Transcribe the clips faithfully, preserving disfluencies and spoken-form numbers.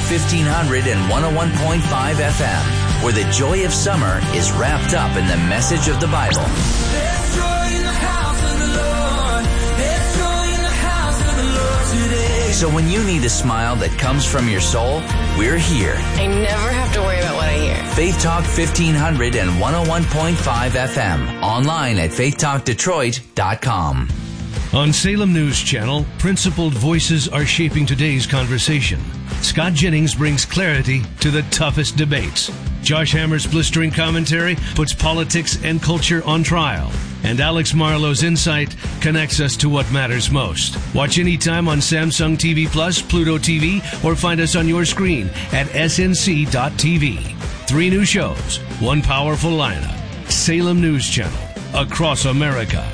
fifteen hundred and one oh one point five F M, where the joy of summer is wrapped up in the message of the Bible. There's joy in the house of the Lord. There's joy in the house of the Lord today. So when you need a smile that comes from your soul, we're here. I never have to worry about what I hear. Faith Talk fifteen hundred and one oh one point five F M. Online at faith talk detroit dot com. On Salem News Channel, principled voices are shaping today's conversation. Scott Jennings brings clarity to the toughest debates. Josh Hammer's blistering commentary puts politics and culture on trial. And Alex Marlowe's insight connects us to what matters most. Watch anytime on Samsung T V Plus, Pluto T V, or find us on your screen at S N C dot T V. Three new shows, one powerful lineup. Salem News Channel, across America.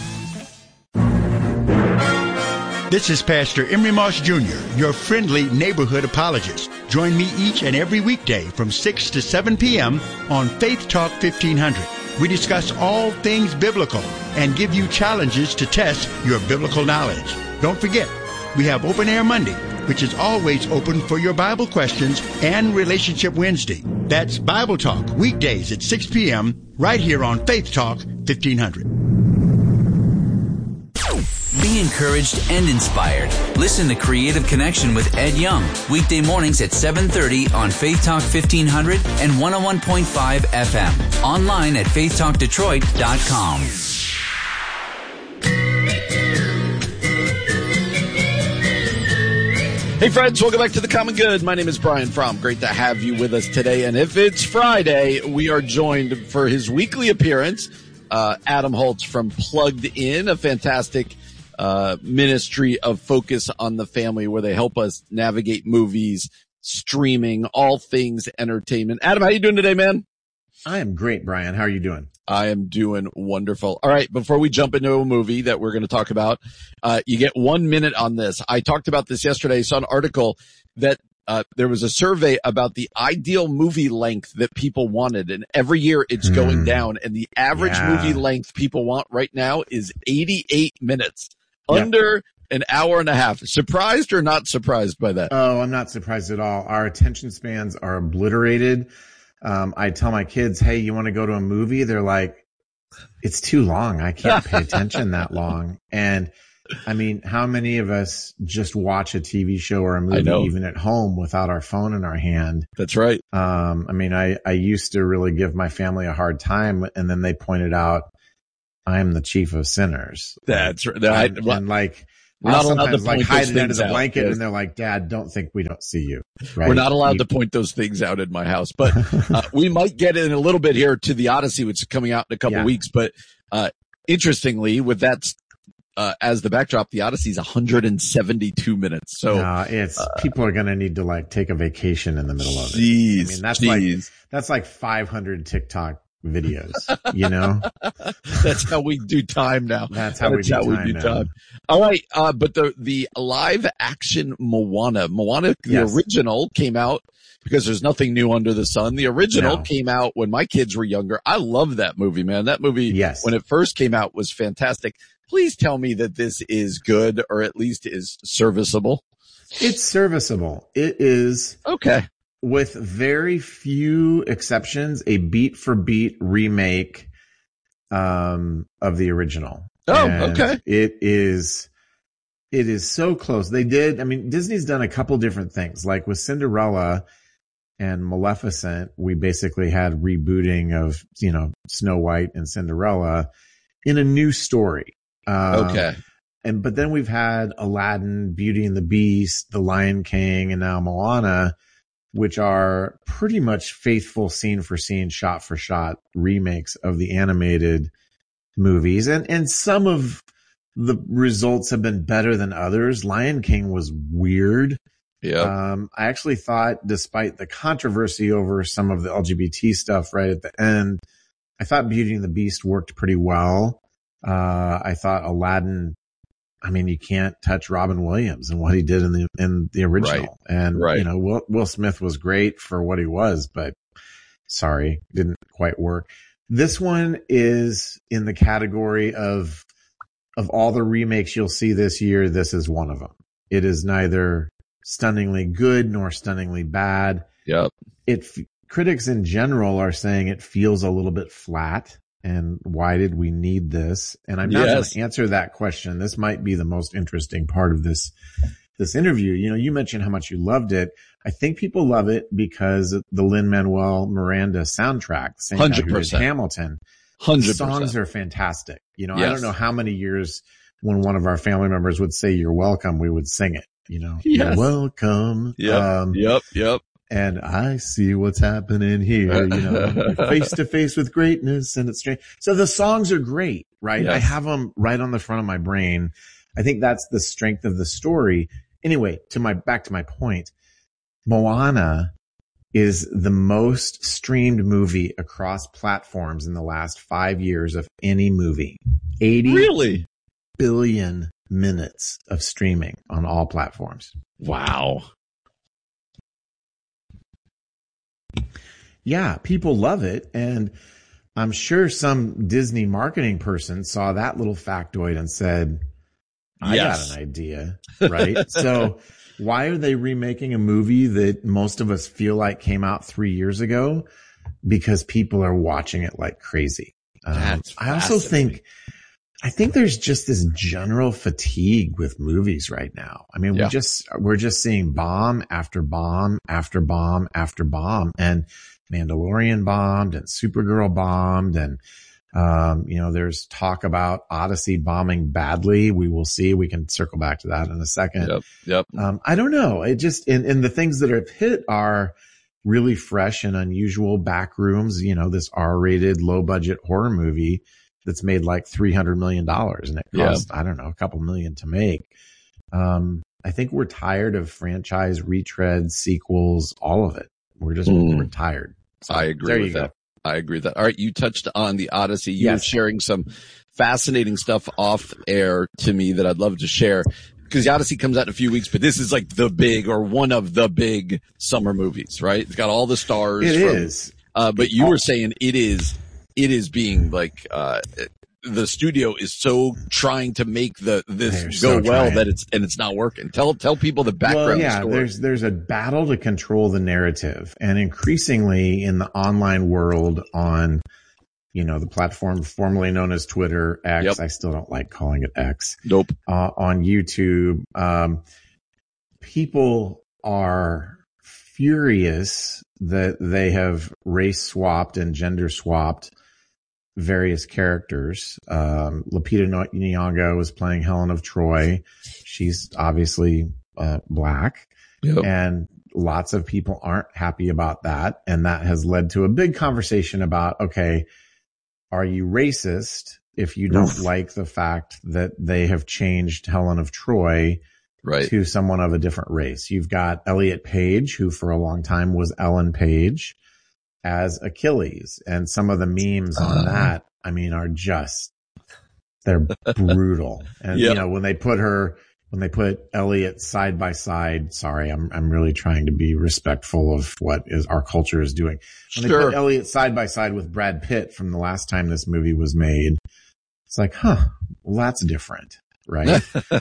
This is Pastor Emery Moss Junior, your friendly neighborhood apologist. Join me each and every weekday from six to seven p.m. on Faith Talk fifteen hundred. We discuss all things biblical and give you challenges to test your biblical knowledge. Don't forget, we have Open Air Monday, which is always open for your Bible questions, and Relationship Wednesday. That's Bible Talk, weekdays at six p.m. right here on Faith Talk fifteen hundred. Be encouraged and inspired. Listen to Creative Connection with Ed Young, weekday mornings at seven thirty on Faith Talk fifteen hundred and one oh one point five F M. Online at faith talk detroit dot com. Hey friends, welcome back to The Common Good. My name is Brian Fromm. Great to have you with us today. And if it's Friday, we are joined for his weekly appearance, uh, Adam Holtz from Plugged In, a fantastic uh ministry of focus on the family where they help us navigate movies, streaming, all things entertainment. Adam, how you doing today, man? I am great, Brian. How are you doing? I am doing wonderful. All right, before we jump into a movie that we're going to talk about, uh you get one minute on this. I talked about this yesterday. I saw an article that uh there was a survey about the ideal movie length that people wanted, and every year it's hmm. going down, and the average yeah. movie length people want right now is eighty-eight minutes. Under yeah. an hour and a half. Surprised or not surprised by that? Oh, I'm not surprised at all. Our attention spans are obliterated. Um, I tell my kids, hey, you want to go to a movie? They're like, it's too long. I can't pay attention that long. And I mean, how many of us just watch a T V show or a movie even at home without our phone in our hand? That's right. Um, I mean, I, I used to really give my family a hard time, and then they pointed out, I'm the chief of sinners. That's right. And, and, and like, we're not allowed to like hide it under the blanket, out, yes. and they're like, Dad, don't think we don't see you. Right? We're not allowed you, to point those things out in my house, but uh, we might get in a little bit here to The Odyssey, which is coming out in a couple yeah. weeks. But uh interestingly, with that uh as the backdrop, The Odyssey is one hundred seventy-two minutes. So uh, it's uh, people are going to need to like take a vacation in the middle of it. Geez, I mean, that's geez. like that's like five hundred TikTok videos, you know. That's how we do time now. That's how, That's we, do how time we do now. time. All right, uh but the the live action Moana, Moana, the yes. original came out because there's nothing new under the sun. The original no. came out when my kids were younger. I love that movie, man. That movie, yes. when it first came out, was fantastic. Please tell me that this is good, or at least is serviceable. It's serviceable. It is okay. With very few exceptions, a beat for beat remake um, of the original. Oh, and okay. It is, it is so close. They did, I mean, Disney's done a couple different things. Like with Cinderella and Maleficent, we basically had rebooting of, you know, Snow White and Cinderella in a new story. Um, okay. And, but then we've had Aladdin, Beauty and the Beast, The Lion King, and now Moana, which are pretty much faithful scene for scene, shot for shot remakes of the animated movies. And, and some of the results have been better than others. Lion King was weird. Yeah. Um, I actually thought, despite the controversy over some of the L G B T stuff right at the end, I thought Beauty and the Beast worked pretty well. Uh, I thought Aladdin, I mean, you can't touch Robin Williams and what he did in the in the original. Right. And right. you know, Will, Will Smith was great for what he was, but sorry, didn't quite work. This one is in the category of of all the remakes you'll see this year. This is one of them. It is neither stunningly good nor stunningly bad. Yep. It critics in general are saying it feels a little bit flat. And why did we need this? And I'm not Yes. going to answer that question. This might be the most interesting part of this, this interview. You know, you mentioned how much you loved it. I think people love it because the Lin-Manuel Miranda soundtrack, the same guy who did one hundred percent. Hamilton. one hundred percent. Songs are fantastic. You know, I Yes. don't know how many years when one of our family members would say, "You're welcome," we would sing it, you know, Yes. "You're welcome." Yep. Um, Yep. Yep. and I see what's happening here, you know, face to face with greatness, and it's strange. So the songs are great, right? Yes. I have them right on the front of my brain. I think that's the strength of the story. Anyway, to my, back to my point, Moana is the most streamed movie across platforms in the last five years of any movie. eighty Really? billion minutes of streaming on all platforms. Wow. Yeah, people love it. And I'm sure some Disney marketing person saw that little factoid and said, I Yes. got an idea, right? So why are they remaking a movie that most of us feel like came out three years ago? Because people are watching it like crazy. Um, That's I also fascinating. think, I think there's just this general fatigue with movies right now. I mean, Yeah. we just, we're just seeing bomb after bomb after bomb after bomb, and Mandalorian bombed and Supergirl bombed. And, um, you know, there's talk about Odyssey bombing badly. We will see. We can circle back to that in a second. Yep. Yep. Um, I don't know. It just, and, and the things that have hit are really fresh and unusual back rooms. You know, this R-rated low budget horror movie that's made like three hundred million dollars, and it cost, I don't know, a couple million to make. Um, I think we're tired of franchise retreads, sequels, all of it. We're just, Mm. we're tired. So, I agree there with you that. go. I agree with that. All right. You touched on the Odyssey. You Yes. were sharing some fascinating stuff off air to me that I'd love to share, because the Odyssey comes out in a few weeks, but this is like the big, or one of the big summer movies, right? It's got all the stars. It from, is. Uh, but you were saying it is, it is being like, uh, the studio is so trying to make the, this They're go so well trying. that it's, and it's not working. Tell, tell people the background Well, yeah, story. there's, there's a battle to control the narrative, and increasingly in the online world on, you know, the platform formerly known as Twitter, X. Yep. I still don't like calling it X. Nope. Uh, on YouTube, um, people are furious that they have race swapped and gender swapped various characters. Um, Lupita Nyong'o was playing Helen of Troy. She's obviously uh, black, Yep. and lots of people aren't happy about that. And that has led to a big conversation about, okay, are you racist if you don't Oof. like the fact that they have changed Helen of Troy Right. to someone of a different race? You've got Elliot Page, who for a long time was Ellen Page, as Achilles. And some of the memes on Uh. that, I mean, are just, they're brutal. And, Yep. you know, when they put her, when they put Elliot side by side, sorry, I'm, I'm really trying to be respectful of what is our culture is doing. When they Sure. put Elliot side by side with Brad Pitt from the last time this movie was made, it's like, huh, well, that's different. Right.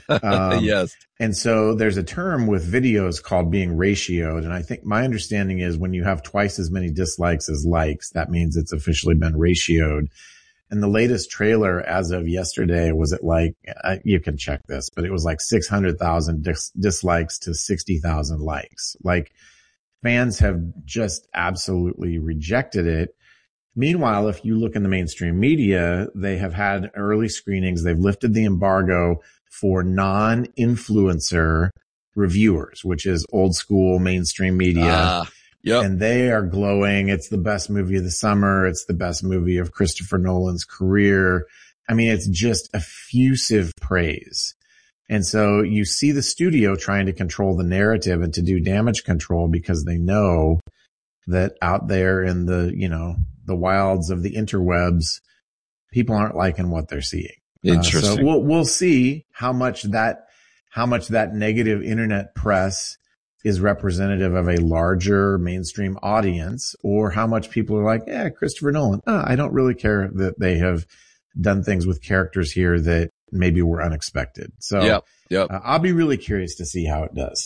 Um, yes. And so there's a term with videos called being ratioed. And I think my understanding is when you have twice as many dislikes as likes, that means it's officially been ratioed. And the latest trailer as of yesterday was at like, uh, you can check this, but it was like six hundred thousand dis- dislikes to sixty thousand likes. Like, fans have just absolutely rejected it. Meanwhile, if you look in the mainstream media, they have had early screenings. They've lifted the embargo for non-influencer reviewers, which is old school mainstream media. Uh, yep. And they are glowing. It's the best movie of the summer. It's the best movie of Christopher Nolan's career. I mean, it's just effusive praise. And so you see the studio trying to control the narrative and to do damage control because they know that out there in the, you know, the wilds of the interwebs, people aren't liking what they're seeing. Interesting. Uh, so we'll, we'll see how much that, how much that negative internet press is representative of a larger mainstream audience, or how much people are like, yeah, Christopher Nolan. Oh, I don't really care that they have done things with characters here that maybe were unexpected. So Yep. Yep. uh, I'll be really curious to see how it does.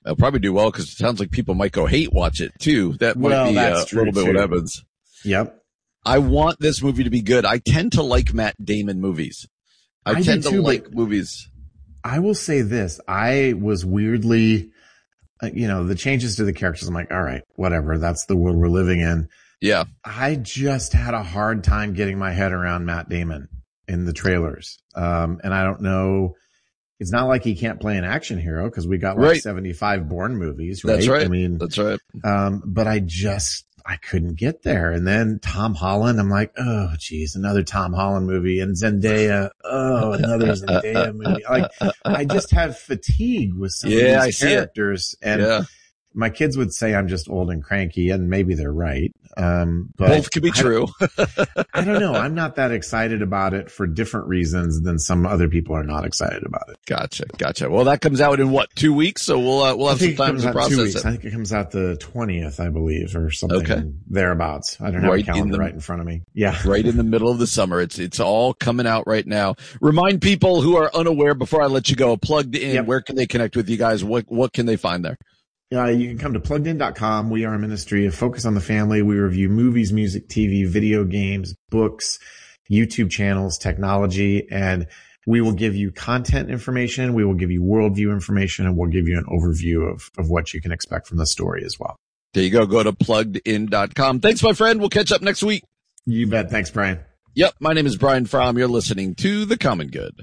It'll probably do well because it sounds like people might go hate watch it too. That might Well, be uh, that's a little true, bit too. what happens. Yep. I want this movie to be good. I tend to like Matt Damon movies. I, I tend do to too, like but- movies. I will say this. I was weirdly, uh, you know, the changes to the characters. I'm like, all right, whatever. That's the world we're living in. Yeah. I just had a hard time getting my head around Matt Damon in the trailers. Um, and I don't know. It's not like he can't play an action hero because we got like Right. seventy-five Bourne movies, right? That's right. I mean, That's right. um, but I just, I couldn't get there. And then Tom Holland, I'm like, oh, geez, another Tom Holland movie. And Zendaya, oh, another Zendaya movie. Like, I just have fatigue with some Yeah, of I these see it. characters. And Yeah. my kids would say I'm just old and cranky, and maybe they're right. Um, but Both could be I- true. I don't know. I'm not that excited about it for different reasons than some other people are not excited about it. Gotcha. Gotcha. Well, that comes out in what, two weeks? So we'll, uh, we'll I have some think it time comes to out in two process weeks. it. I think it comes out the twentieth, I believe, or something Okay. thereabouts. I don't have Right a calendar in the- right in front of me. Yeah. Right in the middle of the summer. It's, it's all coming out right now. Remind people who are unaware before I let you go, plugged in, Yep. where can they connect with you guys? What, what can they find there? Uh, you can come to plugged in dot com. We are a ministry of Focus on the Family. We review movies, music, T V, video games, books, YouTube channels, technology, and we will give you content information. We will give you worldview information, and we'll give you an overview of, of what you can expect from the story as well. There you go. Go to plugged in dot com. Thanks, my friend. We'll catch up next week. You bet. Thanks, Brian. Yep. My name is Brian Fromm. You're listening to The Common Good.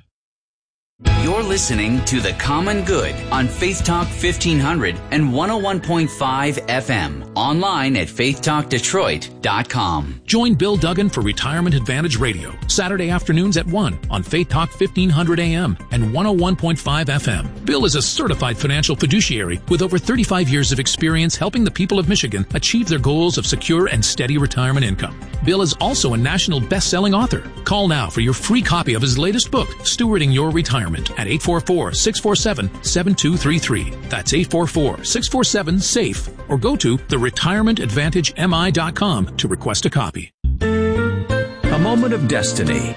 You're listening to The Common Good on Faith Talk fifteen hundred and one oh one point five F M. Online at faith talk detroit dot com. Join Bill Duggan for Retirement Advantage Radio, Saturday afternoons at one on Faith Talk fifteen hundred A M and one oh one point five F M. Bill is a certified financial fiduciary with over thirty-five years of experience helping the people of Michigan achieve their goals of secure and steady retirement income. Bill is also a national best-selling author. Call now for your free copy of his latest book, Stewarding Your Retirement, at eight four four, six four seven, seven two three three. That's eight four four, six four seven, SAFE, or go to the retirement advantage m i dot com to request a copy. A moment of destiny.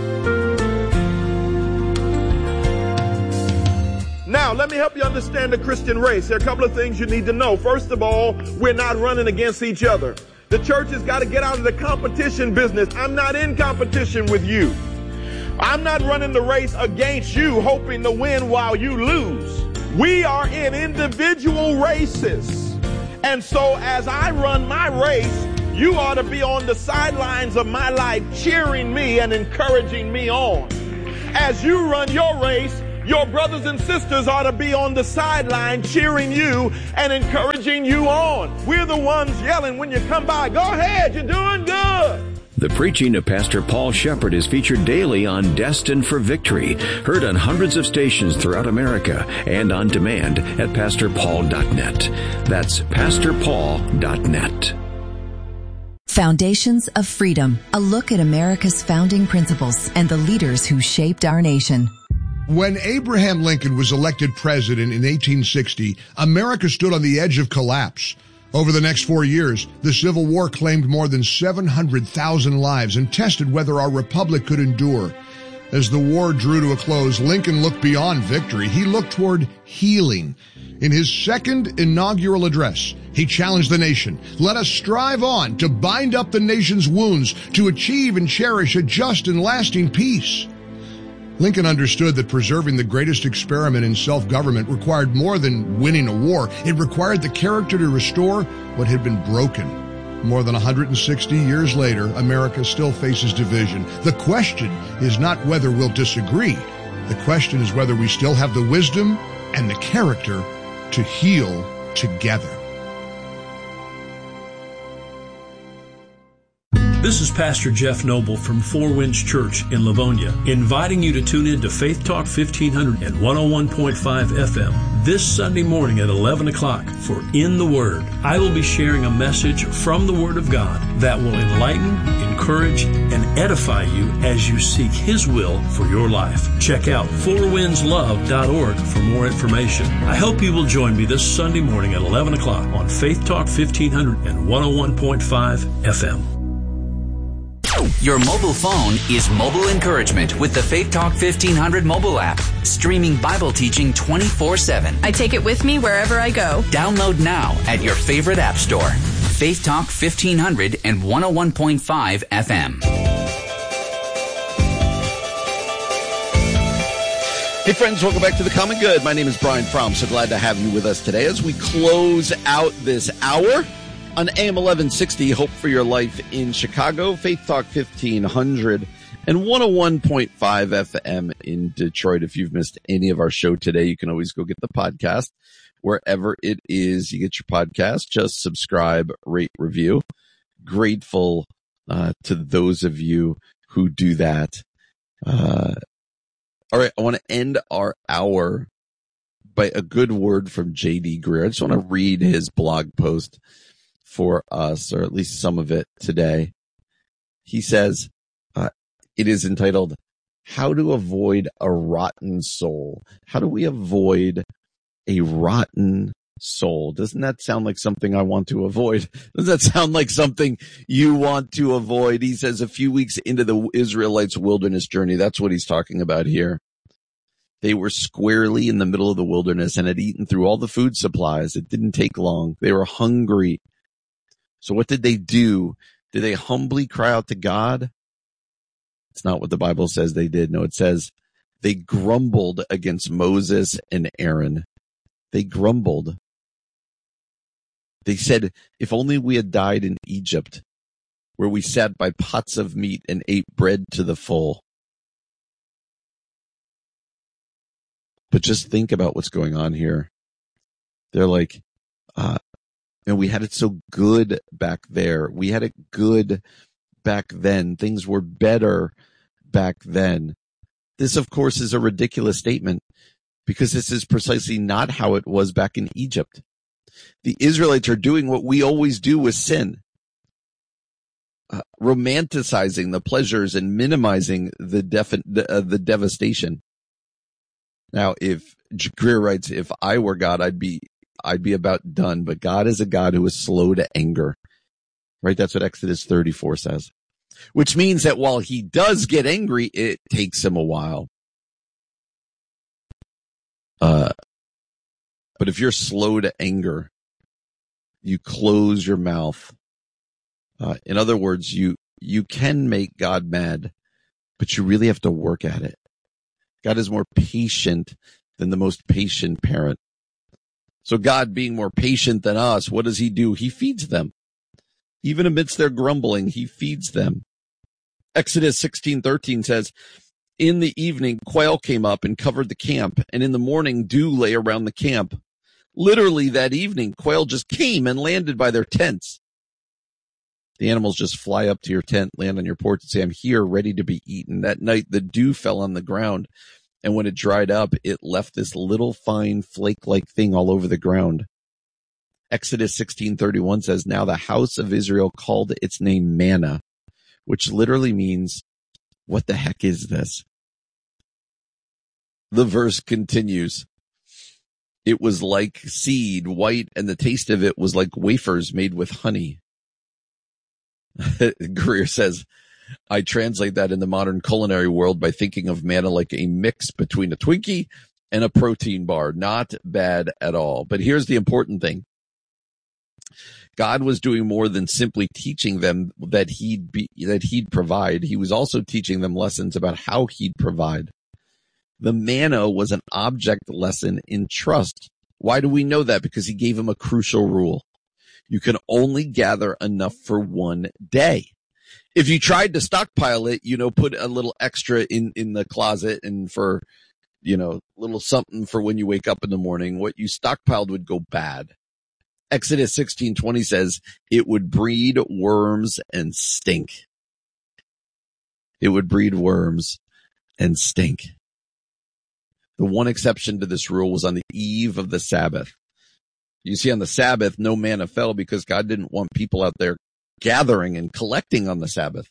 Now, let me help you understand the Christian race. There are a couple of things you need to know. First of all, we're not running against each other. The church has got to get out of the competition business. I'm not in competition with you. I'm not running the race against you, hoping to win while you lose. We are in individual races. And so as I run my race, you ought to be on the sidelines of my life, cheering me and encouraging me on. As you run your race, your brothers and sisters ought to be on the sideline cheering you and encouraging you on. We're the ones yelling when you come by, go ahead, you're doing good. The preaching of Pastor Paul Shepard is featured daily on Destined for Victory, heard on hundreds of stations throughout America and on demand at pastor paul dot net. That's pastor paul dot net. Foundations of Freedom, a look at America's founding principles and the leaders who shaped our nation. When Abraham Lincoln was elected president in eighteen sixty, America stood on the edge of collapse. Over the next four years, the Civil War claimed more than seven hundred thousand lives and tested whether our republic could endure. As the war drew to a close, Lincoln looked beyond victory. He looked toward healing. In his second inaugural address, he challenged the nation. Let us strive on to bind up the nation's wounds, to achieve and cherish a just and lasting peace. Lincoln understood that preserving the greatest experiment in self-government required more than winning a war. It required the character to restore what had been broken. More than one hundred sixty years later, America still faces division. The question is not whether we'll disagree. The question is whether we still have the wisdom and the character to heal together. This is Pastor Jeff Noble from Four Winds Church in Livonia, inviting you to tune in to Faith Talk fifteen hundred and one oh one point five F M this Sunday morning at eleven o'clock for In the Word. I will be sharing a message from the Word of God that will enlighten, encourage, and edify you as you seek His will for your life. Check out four winds love dot org for more information. I hope you will join me this Sunday morning at eleven o'clock on Faith Talk fifteen hundred and one oh one point five F M. Your mobile phone is mobile encouragement with the Faith Talk fifteen hundred mobile app. Streaming Bible teaching twenty-four seven. I take it with me wherever I go. Download now at your favorite app store. Faith Talk fifteen hundred and one oh one point five F M. Hey friends, welcome back to The Common Good. My name is Brian Fromm. So glad to have you with us today as we close out this hour on A M eleven sixty, Hope for Your Life in Chicago, Faith Talk fifteen hundred and one oh one point five F M in Detroit. If you've missed any of our show today, you can always go get the podcast wherever it is you get your podcast. Just subscribe, rate, review. Grateful uh, to those of you who do that. Uh, all right, I want to end our hour by a good word from J D Greear. I just want to read his blog post for us, or at least some of it today. He says, uh, it is entitled, How to Avoid a Rotten Soul. How do we avoid a rotten soul? Doesn't that sound like something I want to avoid? Doesn't that sound like something you want to avoid? He says a few weeks into the Israelites' wilderness journey, that's what he's talking about here. They were squarely in the middle of the wilderness and had eaten through all the food supplies. It didn't take long. They were hungry. So what did they do? Did they humbly cry out to God? It's not what the Bible says they did. No, it says they grumbled against Moses and Aaron. They grumbled. They said, if only we had died in Egypt, where we sat by pots of meat and ate bread to the full. But just think about what's going on here. They're like, uh, and we had it so good back there. We had it good back then. Things were better back then. This, of course, is a ridiculous statement because this is precisely not how it was back in Egypt. The Israelites are doing what we always do with sin, uh, romanticizing the pleasures and minimizing the, defi- the, uh, the devastation. Now, if Greear writes, if I were God, I'd be I'd be about done, but God is a God who is slow to anger, right? That's what Exodus thirty-four says, which means that while he does get angry, it takes him a while. Uh, but if you're slow to anger, you close your mouth. Uh, in other words, you, you can make God mad, but you really have to work at it. God is more patient than the most patient parent. So God, being more patient than us, what does he do? He feeds them. Even amidst their grumbling, he feeds them. Exodus sixteen thirteen says, in the evening, quail came up and covered the camp, and in the morning, dew lay around the camp. Literally that evening, quail just came and landed by their tents. The animals just fly up to your tent, land on your porch, and say, I'm here, ready to be eaten. That night, the dew fell on the ground. And when it dried up, it left this little fine flake-like thing all over the ground. Exodus sixteen thirty-one says, now the house of Israel called its name manna, which literally means, what the heck is this? The verse continues. It was like seed, white, and the taste of it was like wafers made with honey. Greear says, I translate that in the modern culinary world by thinking of manna like a mix between a Twinkie and a protein bar. Not bad at all. But here's the important thing. God was doing more than simply teaching them that he'd be, that he'd provide. He was also teaching them lessons about how he'd provide. The manna was an object lesson in trust. Why do we know that? Because he gave them a crucial rule. You can only gather enough for one day. If you tried to stockpile it, you know, put a little extra in, in the closet and for, you know, little something for when you wake up in the morning, what you stockpiled would go bad. Exodus sixteen twenty says it would breed worms and stink. It would breed worms and stink. The one exception to this rule was on the eve of the Sabbath. You see, on the Sabbath, no manna fell because God didn't want people out there gathering and collecting on the Sabbath.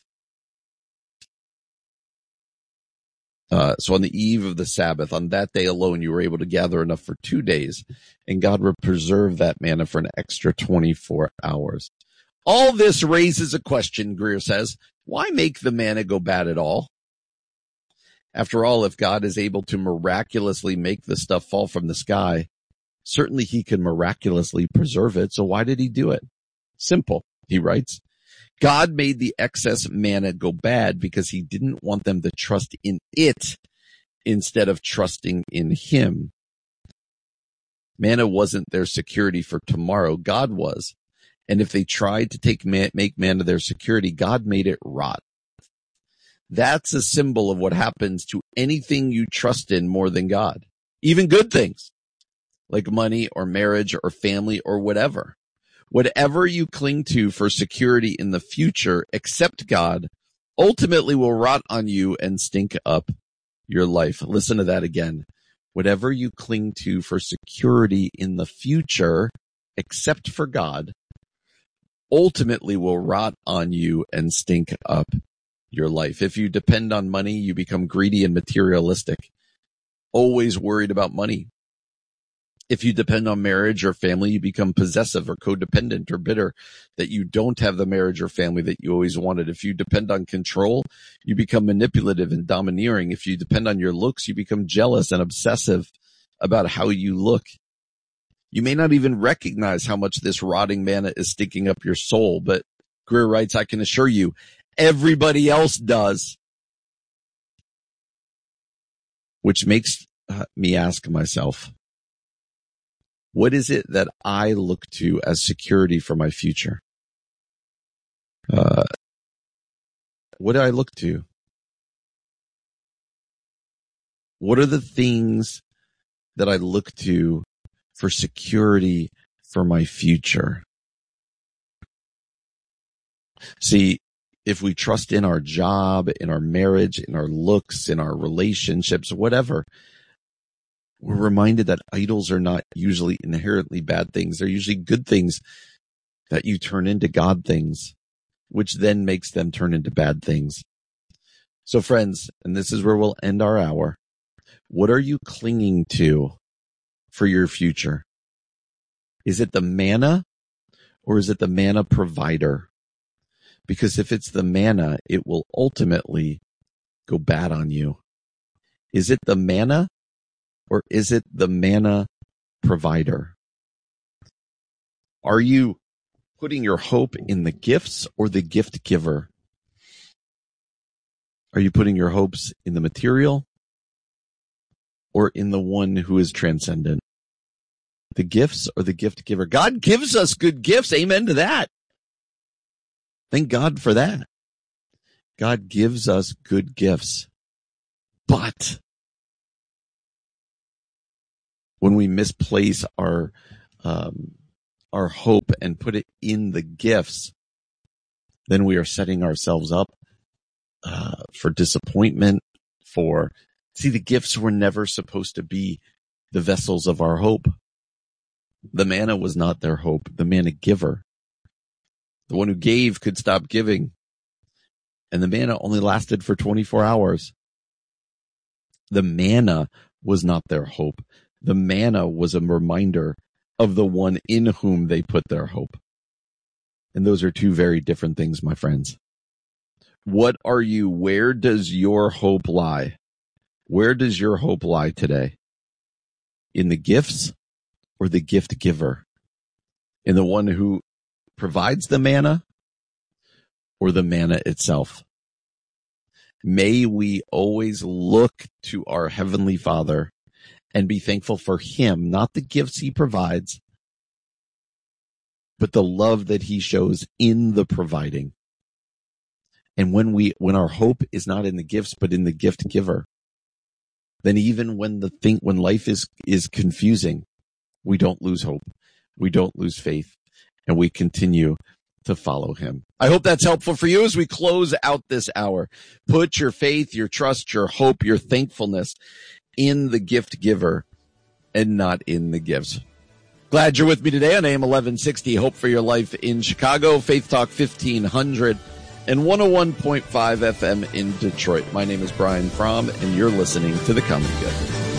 Uh, so on the eve of the Sabbath, on that day alone, you were able to gather enough for two days, and God would preserve that manna for an extra twenty-four hours. All this raises a question, Greear says. why make the manna go bad at all? After all, if God is able to miraculously make the stuff fall from the sky, certainly he can miraculously preserve it. So why did he do it? Simple, he writes. God made the excess manna go bad because he didn't want them to trust in it instead of trusting in him. Manna wasn't their security for tomorrow. God was. And if they tried to take man, make manna their security, God made it rot. That's a symbol of what happens to anything you trust in more than God. Even good things like money or marriage or family or whatever. Whatever you cling to for security in the future, except God, ultimately will rot on you and stink up your life. Listen to that again. Whatever you cling to for security in the future, except for God, ultimately will rot on you and stink up your life. If you depend on money, you become greedy and materialistic, always worried about money. If you depend on marriage or family, you become possessive or codependent or bitter that you don't have the marriage or family that you always wanted. If you depend on control, you become manipulative and domineering. If you depend on your looks, you become jealous and obsessive about how you look. You may not even recognize how much this rotting manna is stinking up your soul, but Greer writes, I can assure you, everybody else does. Which makes uh, me ask myself, what is it that I look to as security for my future? Uh, what do I look to? What are the things that I look to for security for my future? See, if we trust in our job, in our marriage, in our looks, in our relationships, whatever, we're reminded that idols are not usually inherently bad things. They're usually good things that you turn into God things, which then makes them turn into bad things. So friends, and this is where we'll end our hour. What are you clinging to for your future? Is it the manna or is it the manna provider? Because if it's the manna, it will ultimately go bad on you. Is it the manna? Or is it the manna provider? Are you putting your hope in the gifts or the gift giver? Are you putting your hopes in the material or in the one who is transcendent? The gifts or the gift giver? God gives us good gifts. Amen to that. Thank God for that. God gives us good gifts. But when we misplace our um, our hope and put it in the gifts, then we are setting ourselves up uh, for disappointment. For see, the gifts were never supposed to be the vessels of our hope. The manna was not their hope. The manna giver, the one who gave, could stop giving, and the manna only lasted for twenty-four hours. The manna was not their hope. The manna was a reminder of the one in whom they put their hope. And those are two very different things, my friends. What are you? Where does your hope lie? Where does your hope lie today? In the gifts or the gift giver? In the one who provides the manna or the manna itself? May we always look to our Heavenly Father and be thankful for him, not the gifts he provides, but the love that he shows in the providing. And when we, when our hope is not in the gifts, but in the gift giver, then even when the thing, when life is, is confusing, we don't lose hope. We don't lose faith, and we continue to follow him. I hope that's helpful for you as we close out this hour. Put your faith, your trust, your hope, your thankfulness in the gift giver and not in the gifts. Glad you're with me today on A M eleven sixty, Hope for Your Life in Chicago, Faith Talk fifteen hundred, and one oh one point five F M in Detroit. My name is Brian Fromm, and you're listening to The Common Good.